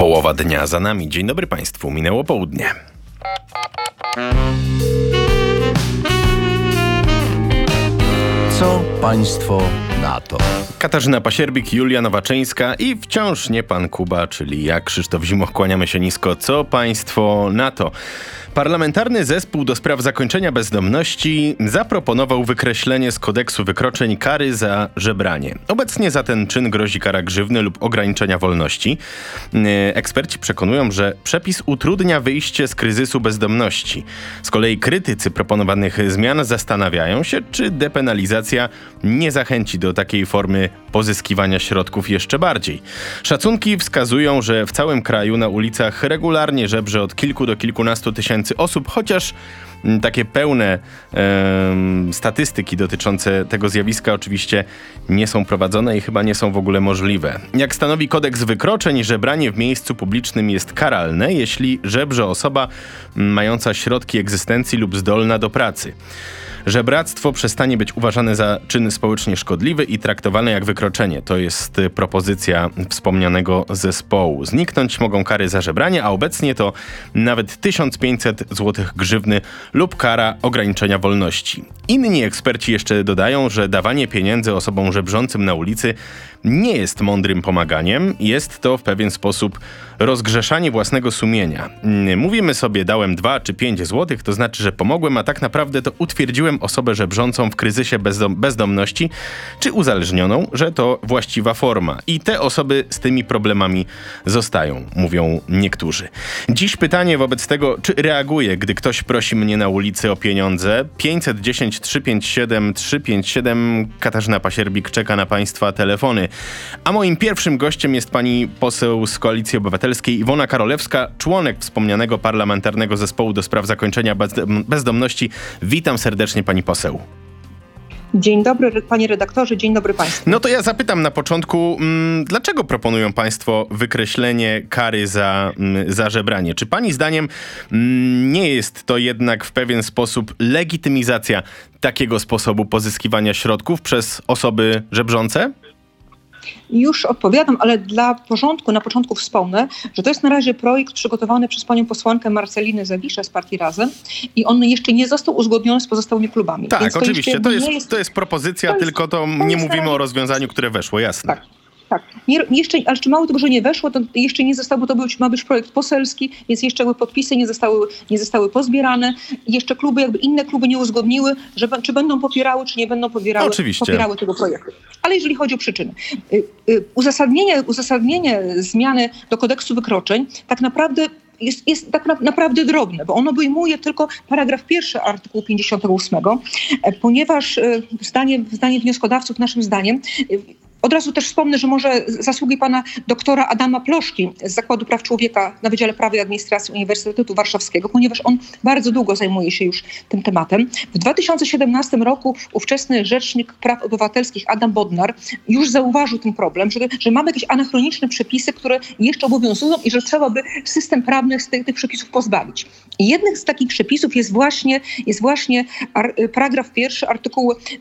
Połowa dnia za nami. Dzień dobry Państwu, minęło południe. Co Państwo na to? Katarzyna Pasierbik, Julia Nowaczyńska i wciąż nie pan Kuba, czyli ja, Krzysztof Zimoch, kłaniamy się nisko. Co Państwo na to? Parlamentarny Zespół do spraw zakończenia bezdomności zaproponował wykreślenie z kodeksu wykroczeń kary za żebranie. Obecnie za ten czyn grozi kara grzywny lub ograniczenia wolności. Eksperci przekonują, że przepis utrudnia wyjście z kryzysu bezdomności. Z kolei krytycy proponowanych zmian zastanawiają się, czy depenalizacja nie zachęci do takiej formy pozyskiwania środków jeszcze bardziej. Szacunki wskazują, że w całym kraju na ulicach regularnie żebrze od kilku do kilkunastu tysięcy osób, chociaż takie pełne statystyki dotyczące tego zjawiska oczywiście nie są prowadzone i chyba nie są w ogóle możliwe. Jak stanowi kodeks wykroczeń, żebranie w miejscu publicznym jest karalne, jeśli żebrze osoba mająca środki egzystencji lub zdolna do pracy. Żebractwo przestanie być uważane za czyn społecznie szkodliwy i traktowane jak wykroczenie. To jest propozycja wspomnianego zespołu. Zniknąć mogą kary za żebranie, a obecnie to nawet 1500 zł grzywny lub kara ograniczenia wolności. Inni eksperci jeszcze dodają, że dawanie pieniędzy osobom żebrzącym na ulicy nie jest mądrym pomaganiem. Jest to w pewien sposób rozgrzeszanie własnego sumienia. Mówimy sobie, dałem 2 czy 5 złotych, to znaczy, że pomogłem, a tak naprawdę to utwierdziłem osobę żebrzącą w kryzysie bezdomności, czy uzależnioną, że to właściwa forma. I te osoby z tymi problemami zostają, mówią niektórzy. Dziś pytanie wobec tego, czy reaguję, gdy ktoś prosi mnie na ulicy o pieniądze. 510 357 357. Katarzyna Pasierbik czeka na Państwa telefony. A moim pierwszym gościem jest pani poseł z Koalicji Obywatelskiej Iwona Karolewska, członek wspomnianego Parlamentarnego Zespołu do spraw zakończenia bezdomności. Witam serdecznie pani poseł. Dzień dobry panie redaktorze, dzień dobry państwu. No to ja zapytam na początku, dlaczego proponują państwo wykreślenie kary za żebranie? Czy pani zdaniem nie jest to jednak w pewien sposób legitymizacja takiego sposobu pozyskiwania środków przez osoby żebrzące? Już odpowiadam, ale na początku wspomnę, że to jest na razie projekt przygotowany przez panią posłankę Marcelinę Zawiszę z partii Razem i on jeszcze nie został uzgodniony z pozostałymi klubami. Tak, więc oczywiście, to jest propozycja, tylko nie mówimy o rozwiązaniu, które weszło, jasne. Tak. Ale czy mało tego, że nie weszło, to jeszcze nie zostało, bo ma być projekt poselski, więc jeszcze podpisy nie zostały pozbierane. I jeszcze inne kluby nie uzgodniły, czy będą popierały, czy nie będą popierały tego projektu. Ale jeżeli chodzi o przyczyny. Uzasadnienie zmiany do kodeksu wykroczeń tak naprawdę jest tak naprawdę drobne, bo on obejmuje tylko paragraf 1 artykułu 58, ponieważ zdaniem wnioskodawców, naszym zdaniem, od razu też wspomnę, że może zasługi pana doktora Adama Ploszki z Zakładu Praw Człowieka na Wydziale Prawa i Administracji Uniwersytetu Warszawskiego, ponieważ on bardzo długo zajmuje się już tym tematem. W 2017 roku ówczesny Rzecznik Praw Obywatelskich Adam Bodnar już zauważył ten problem, że mamy jakieś anachroniczne przepisy, które jeszcze obowiązują i że trzeba by system prawny z tych przepisów pozbawić. I jednym z takich przepisów jest właśnie paragraf 1 artykułu